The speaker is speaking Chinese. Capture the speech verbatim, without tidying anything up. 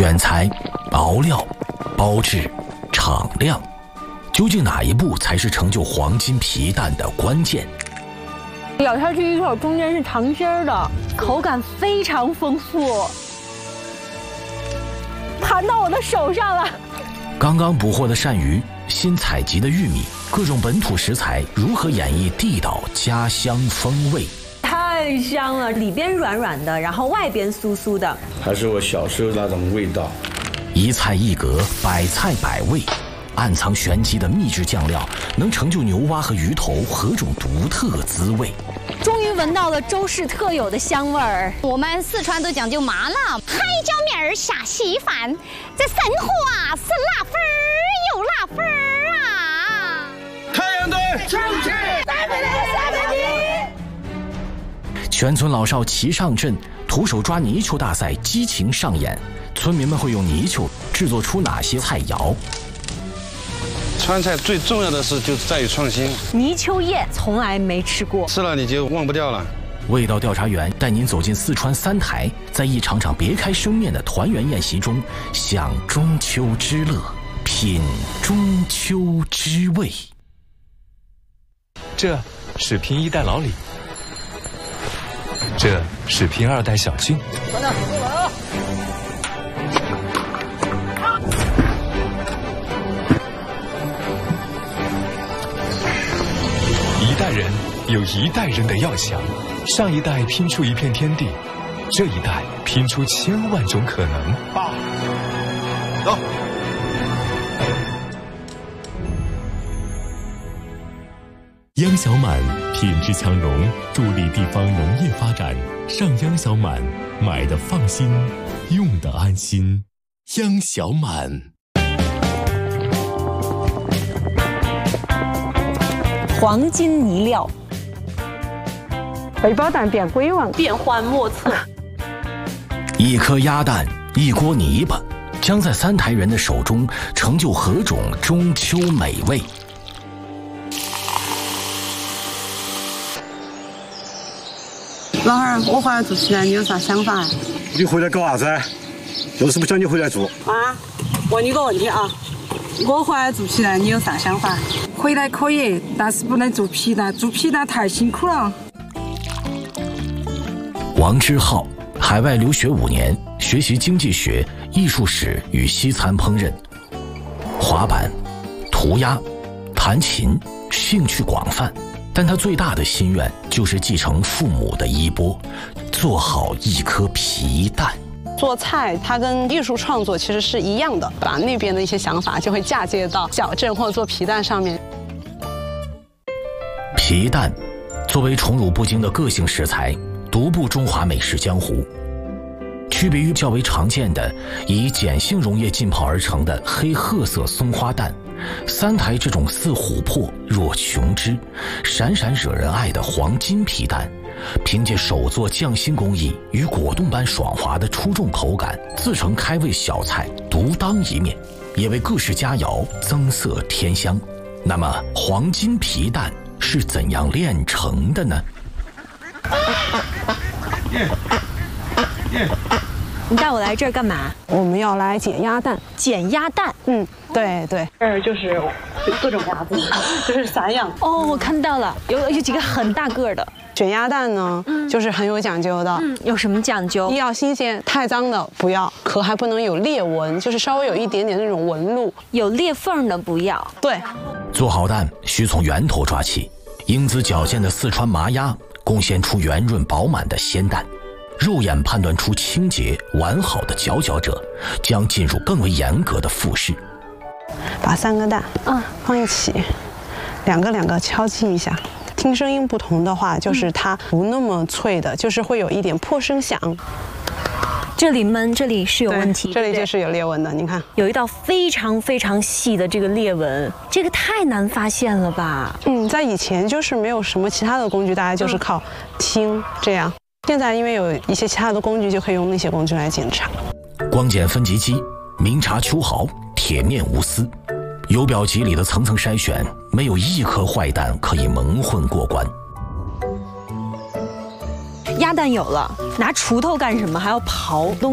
选材、熬料、包制、敞亮，究竟哪一步才是成就黄金皮蛋的关键？ 咬下去一口，中间是糖心儿的，口感非常丰富，盘到我的手上了。 刚刚捕获的鳝鱼，新采集的玉米，各种本土食材如何演绎地道家乡风味？ 太香了，里边软软的，然后外边酥酥的， 还是我小时候那种味道。 一菜一格，百菜百味，暗藏玄机的秘制酱料，能成就牛蛙和鱼头何种独特滋味？ 终于闻到了周氏特有的香味儿。 我们四川都讲究麻辣，海椒面儿下稀饭，这生活啊是辣粉儿又辣粉儿啊！ 太阳队出去，再回来三分题。 全村老少齐上阵，徒手抓泥鳅大赛激情上演。村民们会用泥鳅制作出哪些菜肴？ 川菜最重要的是就在于创新。 泥鳅叶从来没吃过， 吃了你就忘不掉了。 味道调查员带您走进四川三台，在一场场别开生面的团圆宴席中，享中秋之乐，品中秋之味。 这是拼一代老李，这是拼二代小俊。 咱俩过来啊！ 一代人有一代人的要想，上一代拼出一片天地，这一代拼出千万种可能。 爸，走。 央小满品质强农，助力地方农业发展。上央小满，买的放心，用的安心。央小满。 黄金泥料，荷包蛋变龟王，变幻莫测。 一颗鸭蛋，一锅泥巴，将在三台人的手中成就何种中秋美味？ 老汉儿，我回来做起来，你有啥想法啊？ 你回来搞啥子？就是不想你回来做。 啊，问你个问题啊，我回来做起来，你有啥想法？回来可以，但是不能做皮蛋，做皮蛋太辛苦了。 王之浩，海外留学五年，学习经济学、艺术史与西餐烹饪，滑板、涂鸦、弹琴，兴趣广泛。但他最大的心愿就是继承父母的衣钵，做好一颗皮蛋。 做菜，它跟艺术创作其实是一样的，把那边的一些想法就会嫁接到小镇或者做皮蛋上面。 皮蛋作为宠辱不惊的个性食材，独步中华美食江湖。区别于较为常见的以碱性溶液浸泡而成的黑褐色松花蛋，三台这种似琥珀若琼脂、闪闪惹人爱的黄金皮蛋，凭借手做匠心工艺与果冻般爽滑的出众口感，自成开胃小菜，独当一面，也为各式佳肴增色添香。那么黄金皮蛋是怎样炼成的呢？ 你带我来这儿干嘛？ 我们要来捡鸭蛋。 捡鸭蛋？ 嗯，对对，这儿就是各种鸭子，就是散养。 哦，我看到了，有有几个很大个的。 选鸭蛋呢，嗯、就是很有讲究的。 嗯，有什么讲究？ 一要新鲜，太脏的不要，壳还不能有裂纹，就是稍微有一点点那种纹路。 有裂缝的不要。 对。 做好蛋需从源头抓起，英姿矫健的四川麻鸭贡献出圆润饱满的鲜蛋。肉眼判断出清洁完好的佼佼者，将进入更为严格的复试。 把三个蛋嗯放一起，两个两个敲击一下。听声音不同的话，就是它不那么脆的，就是会有一点破声响。 这里闷，这里是有问题。 这里就是有裂纹的，你看， 有一道非常非常细的这个裂纹，这个太难发现了吧？ 嗯，在以前就是没有什么其他的工具，大家就是靠听这样。现在因为有一些其他的工具，就可以用那些工具来检查。 光碱分级机，明察秋毫，铁面无私。油表机里的层层筛选，没有一颗坏蛋可以蒙混过关。 鸭蛋有了，拿锄头干什么？还要刨东。